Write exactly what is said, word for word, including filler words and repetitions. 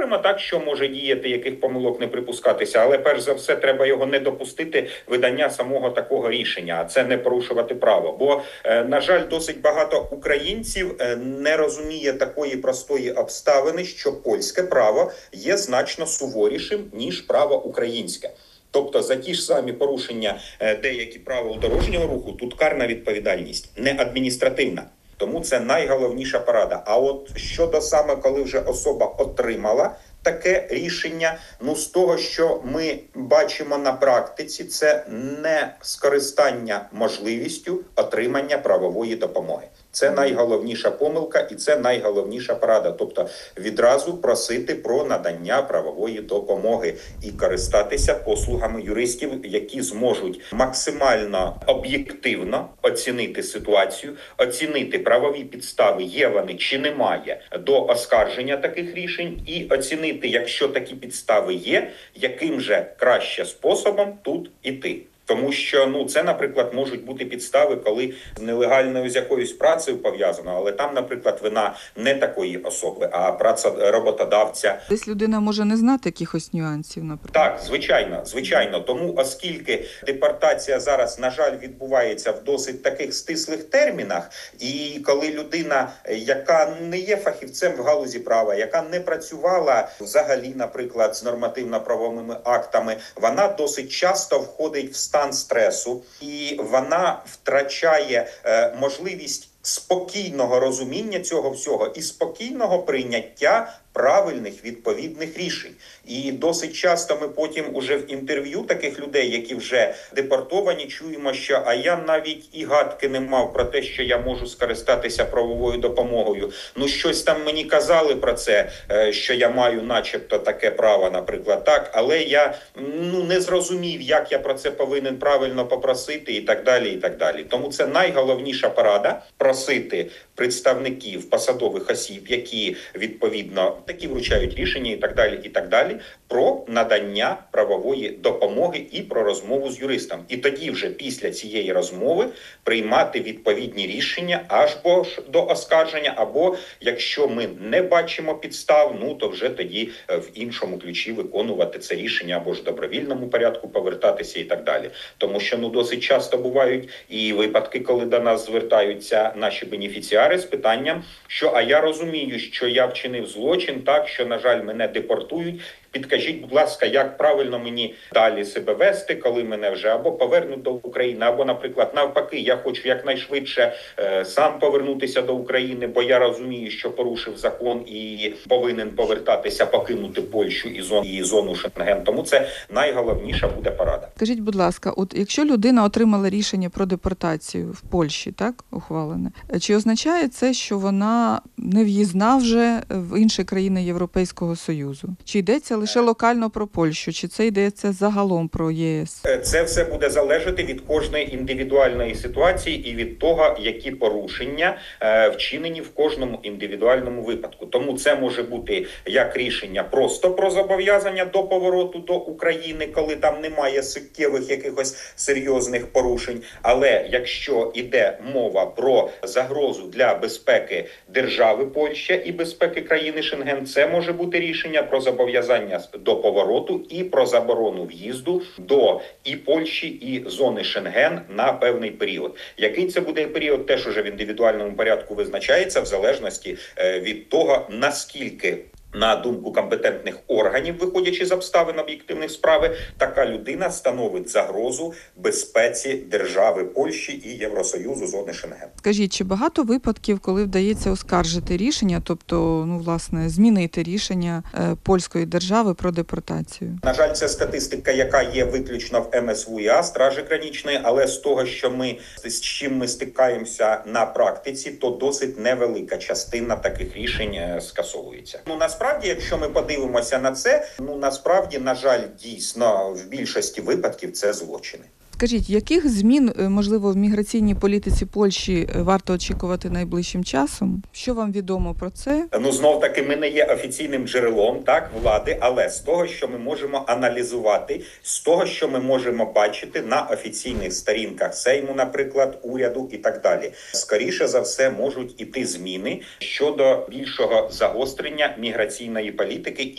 говоримо так, що може діяти, яких помилок не припускатися, але перш за все треба його не допустити видання самого такого рішення, а це не порушувати право. Бо, на жаль, досить багато українців не розуміє такої простої обставини, що польське право є значно суворішим, ніж право українське. Тобто за ті ж самі порушення деяких правил дорожнього руху тут карна відповідальність, не адміністративна. Тому це найголовніша порада. А от щодо саме, коли вже особа отримала таке рішення, ну з того, що ми бачимо на практиці, це не скористання можливістю отримання правової допомоги. Це найголовніша помилка і це найголовніша порада. Тобто відразу просити про надання правової допомоги і користатися послугами юристів, які зможуть максимально об'єктивно оцінити ситуацію, оцінити правові підстави, є вони чи немає до оскарження таких рішень, і оцінити, якщо такі підстави є, яким же краще способом тут іти. Тому що, ну, це, наприклад, можуть бути підстави, коли нелегальною з якоюсь працею пов'язано, але там, наприклад, вина не такої особи, а праця роботодавця. Десь людина може не знати якихось нюансів, наприклад. Так, звичайно, звичайно. Тому, оскільки депортація зараз, на жаль, відбувається в досить таких стислих термінах, і коли людина, яка не є фахівцем в галузі права, яка не працювала взагалі, наприклад, з нормативно-правовими актами, вона досить часто входить в стан стресу, і вона втрачає е, можливість спокійного розуміння цього всього і спокійного прийняття правильних відповідних рішень. І досить часто ми потім уже в інтерв'ю таких людей, які вже депортовані, чуємо, що а я навіть і гадки не мав про те, що я можу скористатися правовою допомогою. Ну щось там мені казали про це, що я маю начебто таке право, наприклад, так, але я ну не зрозумів, як я про це повинен правильно попросити і так далі, і так далі. Тому це найголовніша порада – просити представників посадових осіб, які відповідно такі вручають рішення і так далі, і так далі, про надання правової допомоги і про розмову з юристом. І тоді вже після цієї розмови приймати відповідні рішення аж до оскарження, або якщо ми не бачимо підстав, ну то вже тоді в іншому ключі виконувати це рішення або ж в добровільному порядку повертатися і так далі. Тому що ну досить часто бувають і випадки, коли до нас звертаються наші бенефіціари з питанням, що а я розумію, що я вчинив злочин, так, що, на жаль, мене депортують. Підкажіть, будь ласка, як правильно мені далі себе вести, коли мене вже або повернуть до України, або, наприклад, навпаки, я хочу якнайшвидше е, сам повернутися до України, бо я розумію, що порушив закон і повинен повертатися, покинути Польщу і зону, і зону Шенген. Тому це найголовніша буде порада. Скажіть, будь ласка, от якщо людина отримала рішення про депортацію в Польщі, так, ухвалене, чи означає це, що вона не в'їзна вже в інші країни Європейського Союзу? Чи йдеться лише локально про Польщу, чи це йдеться загалом про ЄС? Це все буде залежати від кожної індивідуальної ситуації і від того, які порушення вчинені в кожному індивідуальному випадку. Тому це може бути як рішення просто про зобов'язання до повороту до України, коли там немає суттєвих якихось серйозних порушень. Але якщо йде мова про загрозу для безпеки держави Польща і безпеки країни Шенген, це може бути рішення про зобов'язання до повороту і про заборону в'їзду до і Польщі, і зони Шенген на певний період. Який це буде період, теж уже в індивідуальному порядку визначається в залежності від того, наскільки, на думку компетентних органів, виходячи з обставин об'єктивних справи, така людина становить загрозу безпеці держави Польщі і Євросоюзу, зони Шенген. Скажіть, чи багато випадків, коли вдається оскаржити рішення, тобто, ну, власне, змінити рішення е, польської держави про депортацію? На жаль, це статистика, яка є виключно в ем ес ву і а, Стражі Граничної, але з того, що ми, з чим ми стикаємося на практиці, то досить невелика частина таких рішень скасовується. Ну, насправді, якщо ми подивимося на це, ну, насправді, на жаль, дійсно, в більшості випадків це злочини. Скажіть, яких змін, можливо, в міграційній політиці Польщі варто очікувати найближчим часом? Що вам відомо про це? Ну, знов-таки, ми не є офіційним джерелом, так, влади, але з того, що ми можемо аналізувати, з того, що ми можемо бачити на офіційних сторінках Сейму, наприклад, уряду і так далі, скоріше за все можуть іти зміни щодо більшого загострення міграційної політики